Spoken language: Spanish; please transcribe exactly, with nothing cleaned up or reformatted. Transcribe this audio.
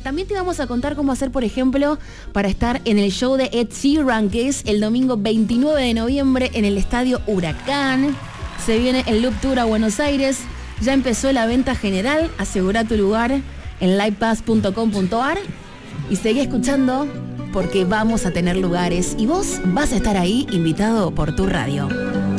también te vamos a contar cómo hacer, por ejemplo, para estar en el show de Ed Sheeran, que es el domingo veintinueve de noviembre en el Estadio Huracán. Se viene el Loop Tour a Buenos Aires. Ya empezó la venta general. Asegura tu lugar en livepass punto com punto ar y seguí escuchando porque vamos a tener lugares y vos vas a estar ahí invitado por tu radio.